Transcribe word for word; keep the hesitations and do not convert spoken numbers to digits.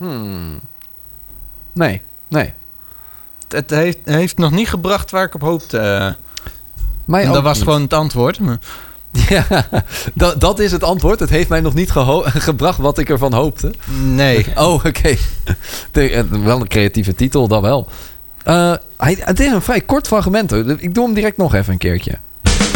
Hmm. Nee, nee. Het heeft, heeft nog niet gebracht waar ik op hoopte. Mij En ook dat was niet. gewoon het antwoord. Ja, dat, dat is het antwoord. Het heeft mij nog niet geho- gebracht wat ik ervan hoopte. Nee. Oh, oké. Okay. Wel een creatieve titel, dan wel. Uh, hij, het is een vrij kort fragment. Hoor. Ik doe hem direct nog even een keertje.